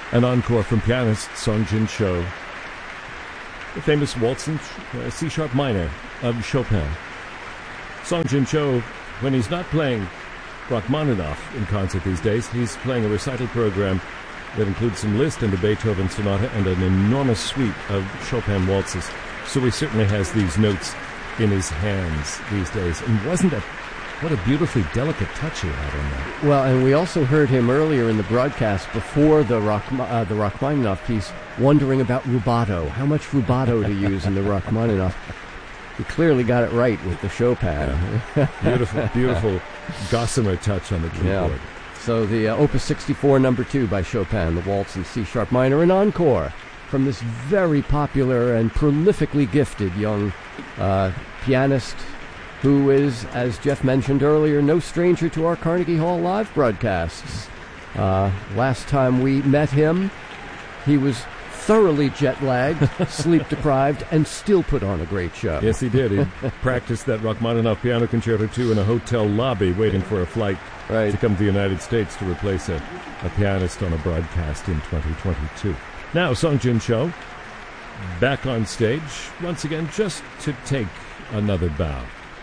An encore from pianist Song Jin Cho, the famous waltz in C-sharp minor of Chopin. Song Jin Cho, when he's not playing Rachmaninoff in concert these days, he's playing a recital program that includes some Liszt and a Beethoven sonata and an enormous suite of Chopin waltzes. So he certainly has these notes in his hands these days. And what a beautifully delicate touch he had on that. Well, and we also heard him earlier in the broadcast before the Rachmaninoff piece wondering about rubato, how much rubato to use in the Rachmaninoff. He clearly got it right with the Chopin. Yeah. Beautiful gossamer touch on the keyboard. Yeah. So the Opus 64 No. 2 by Chopin, the waltz in C-sharp minor, an encore from this very popular and prolifically gifted young pianist who is, as Jeff mentioned earlier, no stranger to our Carnegie Hall live broadcasts. Last time we met him, he was thoroughly jet-lagged, sleep-deprived, and still put on a great show. Yes, he did. He practiced that Rachmaninoff Piano Concerto 2 in a hotel lobby waiting for a flight to come to the United States to replace a pianist on a broadcast in 2022. Now, Song Jin Cho, back on stage, once again, just to take another bow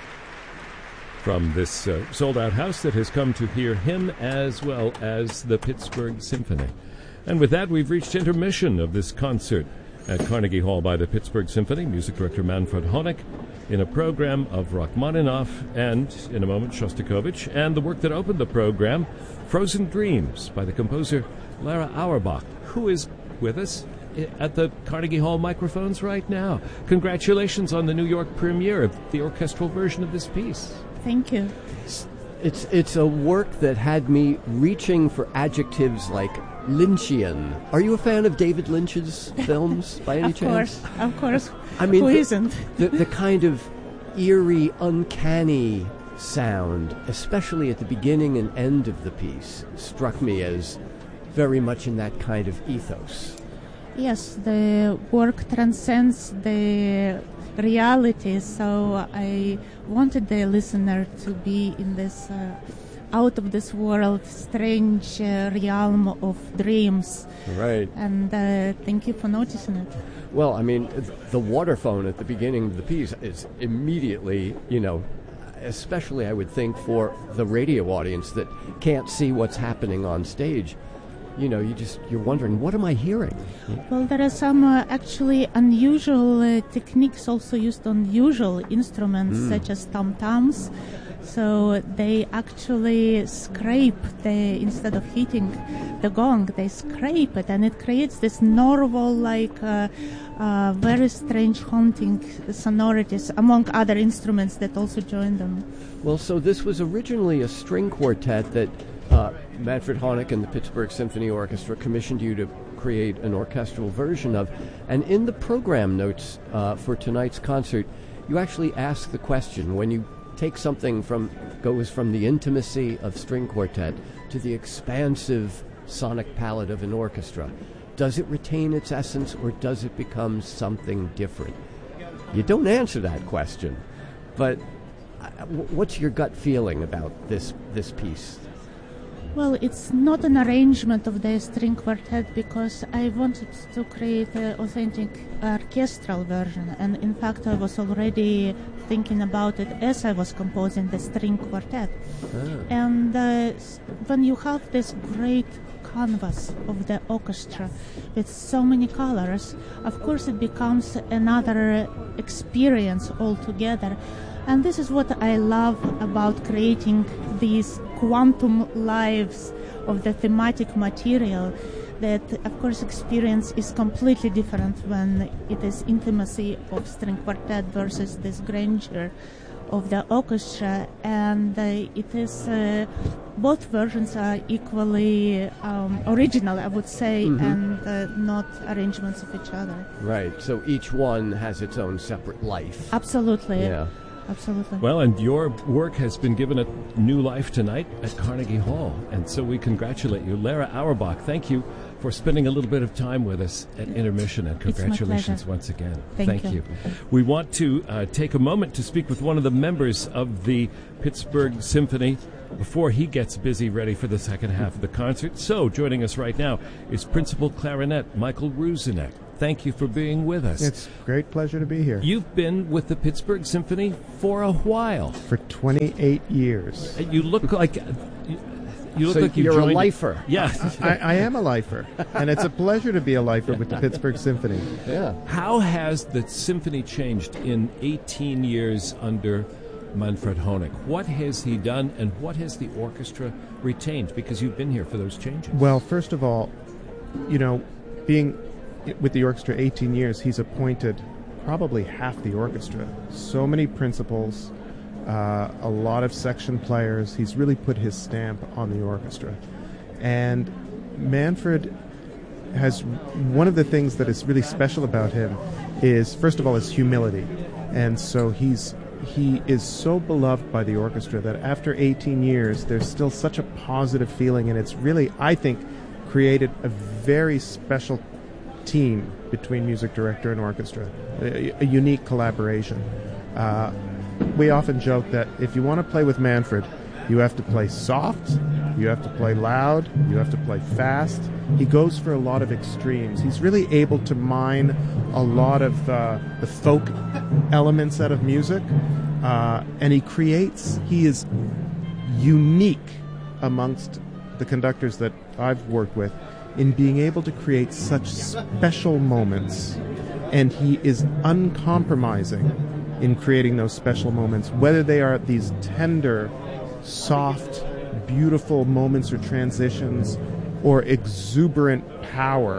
from this sold-out house that has come to hear him as well as the Pittsburgh Symphony. And with that, we've reached intermission of this concert at Carnegie Hall by the Pittsburgh Symphony. Music director Manfred Honeck in a program of Rachmaninoff and, in a moment, Shostakovich, and the work that opened the program, Frozen Dreams, by the composer Lara Auerbach, who is with us at the Carnegie Hall microphones right now. Congratulations on the New York premiere of the orchestral version of this piece. Thank you. It's a work that had me reaching for adjectives like Lynchian. Are you a fan of David Lynch's films by any chance? Of course. I mean, who isn't? the kind of eerie, uncanny sound, especially at the beginning and end of the piece, struck me as very much in that kind of ethos. Yes, the work transcends the reality, so I wanted the listener to be in this out of this world, strange realm of dreams. Right. And thank you for noticing it. Well, I mean, the waterphone at the beginning of the piece is immediately, especially I would think for the radio audience that can't see what's happening on stage. You're wondering, what am I hearing? Well, there are some actually unusual techniques also used on usual instruments, such as tom-toms. So they actually scrape instead of hitting the gong, they scrape it, and it creates this narwhal-like, very strange haunting sonorities among other instruments that also join them. Well, so this was originally a string quartet that Manfred Honeck and the Pittsburgh Symphony Orchestra commissioned you to create an orchestral version of. And in the program notes for tonight's concert, you actually ask the question, when you take something goes from the intimacy of string quartet to the expansive sonic palette of an orchestra, does it retain its essence or does it become something different? You don't answer that question, but what's your gut feeling about this piece? Well, it's not an arrangement of the string quartet because I wanted to create an authentic orchestral version, and in fact I was already thinking about it as I was composing the string quartet. And when you have this great canvas of the orchestra with so many colors, of course it becomes another experience altogether. And this is what I love about creating these quantum lives of the thematic material, that, of course, experience is completely different when it is intimacy of string quartet versus this grandeur of the orchestra. And it is, both versions are equally original, I would say, and not arrangements of each other. Right, so each one has its own separate life. Absolutely. Yeah. Absolutely. Well, and your work has been given a new life tonight at Carnegie Hall, and so we congratulate you. Lara Auerbach, thank you for spending a little bit of time with us at Intermission, and congratulations once again. Thank you. We want to take a moment to speak with one of the members of the Pittsburgh Symphony before he gets busy ready for the second half of the concert. So joining us right now is Principal Clarinet Michael Ruzinek. Thank you for being with us. It's a great pleasure to be here. You've been with the Pittsburgh Symphony for a while. For 28 years. You look like... You look so like you're a lifer. Yeah. I am a lifer, and it's a pleasure to be a lifer with the Pittsburgh Symphony. Yeah. How has the symphony changed in 18 years under Manfred Honeck? What has he done, and what has the orchestra retained? Because you've been here for those changes. Well, first of all, being with the orchestra 18 years, he's appointed probably half the orchestra. So many principals, a lot of section players. He's really put his stamp on the orchestra. And Manfred has, one of the things that is really special about him is, first of all, his humility. And so he is so beloved by the orchestra that after 18 years, there's still such a positive feeling, and it's really, I think, created a very special team between music director and orchestra, a unique collaboration. We often joke that if you want to play with Manfred, you have to play soft, you have to play loud, you have to play fast. He goes for a lot of extremes. He's really able to mine a lot of the folk elements out of music, and he is unique amongst the conductors that I've worked with in being able to create such special moments, and he is uncompromising in creating those special moments, whether they are these tender, soft, beautiful moments or transitions, or exuberant power.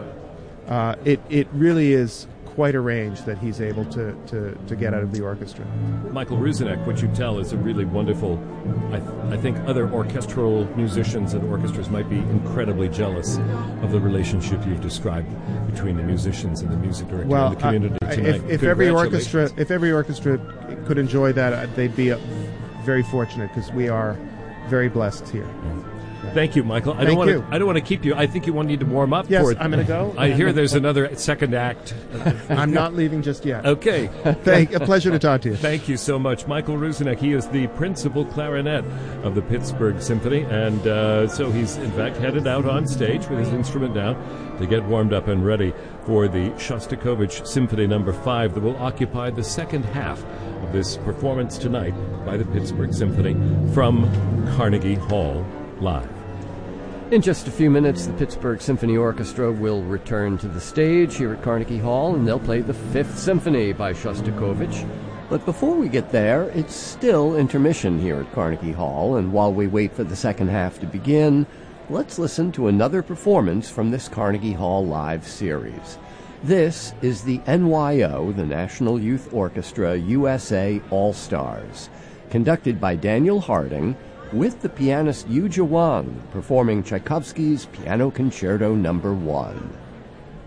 It really is quite a range that he's able to get out of the orchestra. Michael Ruzinek, what you tell is a really wonderful... I think other orchestral musicians and orchestras might be incredibly jealous of the relationship you've described between the musicians and the music director and the community tonight. If every orchestra could enjoy that, they'd be very fortunate, because we are very blessed here. Thank you, Michael. I don't want to keep you. I think you need to warm up. Yes, for it. I'm going to go. I hear there's another second act. I'm not leaving just yet. Okay. A pleasure to talk to you. Thank you so much. Michael Ruzinek, he is the principal clarinet of the Pittsburgh Symphony, and so he's, in fact, headed out on stage with his instrument down to get warmed up and ready for the Shostakovich Symphony No. 5 that will occupy the second half of this performance tonight by the Pittsburgh Symphony from Carnegie Hall live. In just a few minutes, the Pittsburgh Symphony Orchestra will return to the stage here at Carnegie Hall, and they'll play the Fifth Symphony by Shostakovich. But before we get there, it's still intermission here at Carnegie Hall, and while we wait for the second half to begin, let's listen to another performance from this Carnegie Hall Live series. This is the NYO, the National Youth Orchestra USA All-Stars, conducted by Daniel Harding, with the pianist Yu Jia Wang performing Tchaikovsky's Piano Concerto No. 1.